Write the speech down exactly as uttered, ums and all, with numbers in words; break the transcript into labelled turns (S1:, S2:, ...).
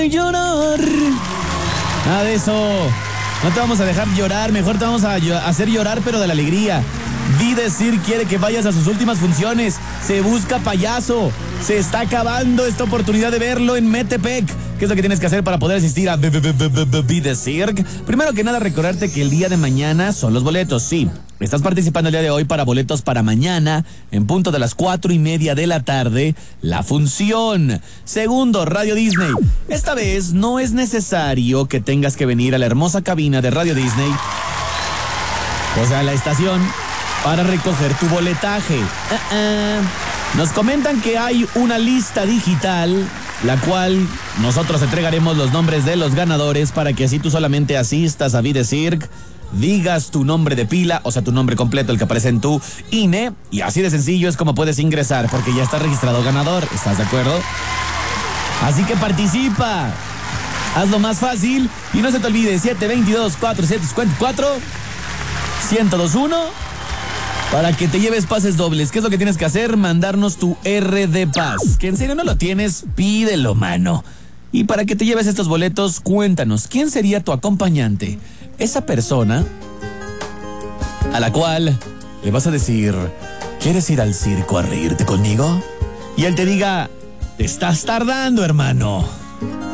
S1: llorar. Nada de eso. No te vamos a dejar llorar, mejor te vamos a hacer llorar, pero de la alegría. Videcir quiere que vayas a sus últimas funciones. Se busca payaso. Se está acabando esta oportunidad de verlo en Metepec. ¿Qué es lo que tienes que hacer para poder asistir a Videcir? Primero que nada, recordarte que el día de mañana son los boletos, sí. Estás participando el día de hoy para boletos para mañana, en punto de las cuatro y media de la tarde, la función. Segundo, Radio Disney. Esta vez no es necesario que tengas que venir a la hermosa cabina de Radio Disney, o sea, a la estación, para recoger tu boletaje. Uh-uh. Nos comentan que hay una lista digital, la cual nosotros entregaremos los nombres de los ganadores para que así tú solamente asistas a Videcir, digas tu nombre de pila, o sea, tu nombre completo, el que aparece en tu I N E, y así de sencillo es como puedes ingresar, porque ya está registrado ganador. ¿Estás de acuerdo? Así que participa. Hazlo más fácil y no se te olvide, siete veintidós, cuatro siete cuatro, uno cero dos uno para que te lleves pases dobles. ¿Qué es lo que tienes que hacer? Mandarnos tu R de Paz. Que en serio no lo tienes, pídelo, mano. Y para que te lleves estos boletos, cuéntanos, ¿quién sería tu acompañante? Esa persona a la cual le vas a decir, ¿quieres ir al circo a reírte conmigo? Y él te diga, te estás tardando, hermano.